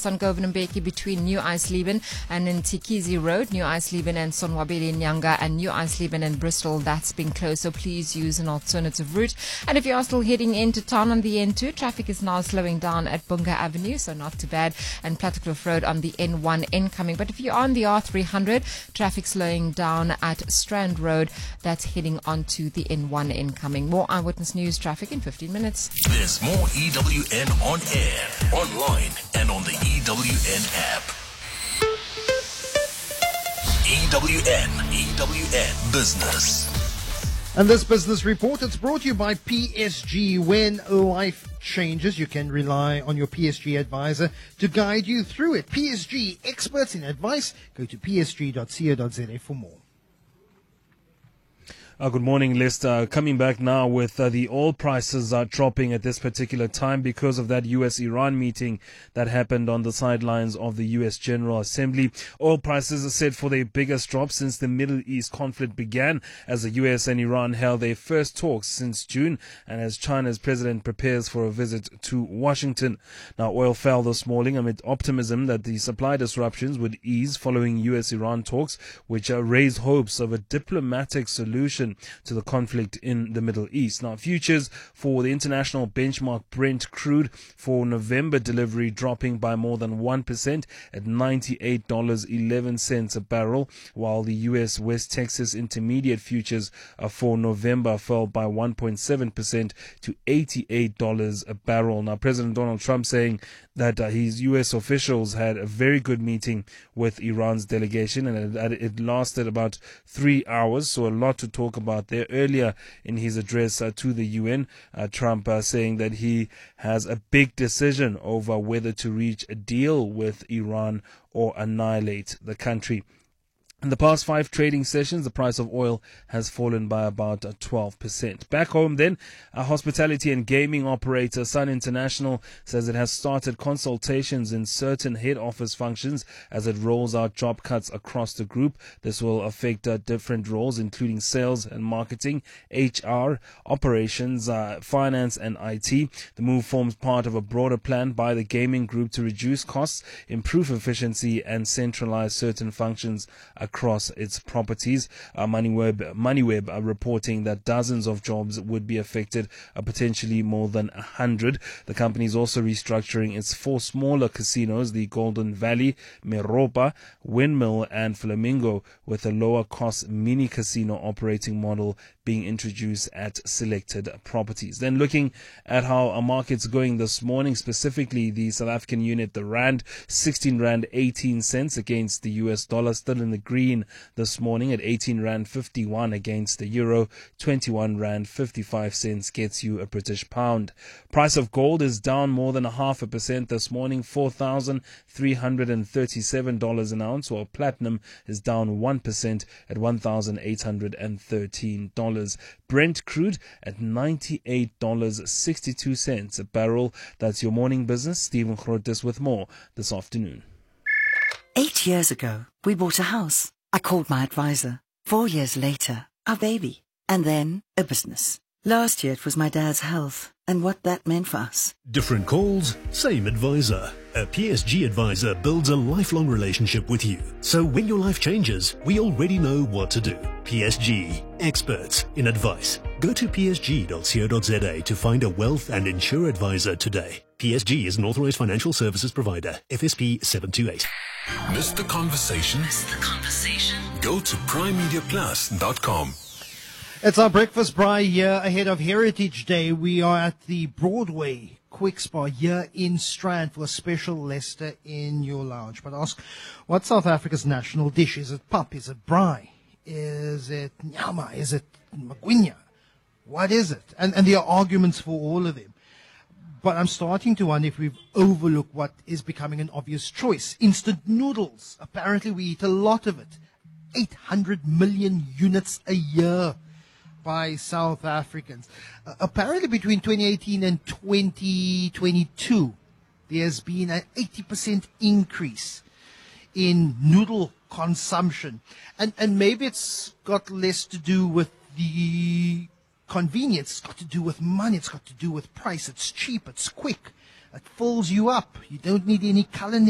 service on Govan Mbeki between New Eisleben and Ntikizi Road, New Eisleben and Sonwabeli Nyanga, and New Eisleben and Bristol. That's been closed, so please use an alternative route. And if you are still heading into town on the N2, traffic is now slowing down at Bunga Avenue, so not too bad, and Plattekloof Road on the N1 incoming. But if you're on the R300, traffic slowing down at Strand Road, that's heading onto the N1 incoming. More Eyewitness News traffic in 15 minutes. There's more EWN on air, online, and on the EWN app. EWN Business. And this business report, it's brought to you by PSG. When life changes, you can rely on your PSG advisor to guide you through it. PSG, experts in advice. Go to psg.co.za for more. Good morning, Lester. Coming back now with the oil prices dropping at this particular time because of that US-Iran meeting that happened on the sidelines of the US General Assembly. Oil prices are set for their biggest drop since the Middle East conflict began, as the US and Iran held their first talks since June, and as China's president prepares for a visit to Washington. Now, oil fell this morning amid optimism that the supply disruptions would ease following US-Iran talks, which raised hopes of a diplomatic solution to the conflict in the Middle East. Now, futures for the international benchmark Brent crude for November delivery dropping by more than 1% at $98.11 a barrel, while the US West Texas Intermediate futures for November fell by 1.7% to $88 a barrel. Now, President Donald Trump saying that his US officials had a very good meeting with Iran's delegation, and that it lasted about 3 hours, so a lot to talk about there. Earlier in his address to the UN, Trump saying that he has a big decision over whether to reach a deal with Iran or annihilate the country. In the past 5 trading sessions, the price of oil has fallen by about 12%. Back home then, a hospitality and gaming operator, Sun International, says it has started consultations in certain head office functions as it rolls out job cuts across the group. This will affect different roles, including sales and marketing, HR, operations, finance and IT. The move forms part of a broader plan by the gaming group to reduce costs, improve efficiency and centralize certain functions across its properties. MoneyWeb are reporting that dozens of jobs would be affected, potentially more than 100. The company is also restructuring its 4 smaller casinos, the Golden Valley, Meropa, Windmill and Flamingo, with a lower cost mini casino operating model being introduced at selected properties. Then looking at how our market's going this morning, specifically the South African unit, the Rand, 16 Rand 18 cents against the US dollar, still in the green this morning at 18 Rand 51 against the euro. 21 Rand 55 cents gets you a British pound. Price of gold is down more than 0.5% this morning, $4,337 an ounce, while platinum is down 1% at $1,813. Brent crude at $98.62 a barrel. That's your morning business. Stephen Grotes with more this afternoon. 8 years ago, we bought a house. I called my advisor. 4 years later, our baby. And then a business. Last year it was my dad's health and what that meant for us. Different calls, same advisor. A PSG advisor builds a lifelong relationship with you. So when your life changes, we already know what to do. PSG, experts in advice. Go to psg.co.za to find a wealth and insure advisor today. PSG is an authorized financial services provider. FSP 728. Missed the conversation? Go to primemediaplus.com. It's our breakfast braai here ahead of Heritage Day. We are at the Broadway Quick Spa here in Strand for a special Leicester in your lounge. But ask, what's South Africa's national dish? Is it pap? Is it braai? Is it nyama? Is it magwinya? What is it? And there are arguments for all of them. But I'm starting to wonder if we've overlooked what is becoming an obvious choice. Instant noodles. Apparently we eat a lot of it. 800 million units a year by South Africans. Apparently between 2018 and 2022, there's been an 80% increase in noodle consumption. And maybe it's got less to do with the convenience. It's got to do with money. It's got to do with price. It's cheap. It's quick. It fills you up. You don't need any culinary